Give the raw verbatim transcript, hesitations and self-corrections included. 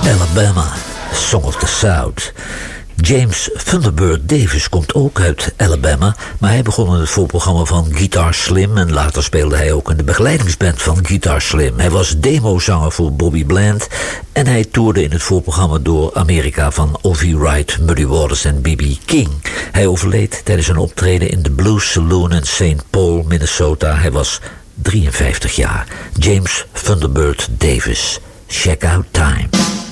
Alabama, Song of the South. James Thunderbird Davis komt ook uit Alabama, maar hij begon in het voorprogramma van Guitar Slim en later speelde hij ook in de begeleidingsband van Guitar Slim. Hij was demozanger voor Bobby Bland en hij toerde in het voorprogramma door Amerika van Ovie Wright, Muddy Waters en B B King. Hij overleed tijdens een optreden in de Blues Saloon in Saint Paul, Minnesota. Hij was drieënvijftig jaar. James Thunderbird Davis. Check out time.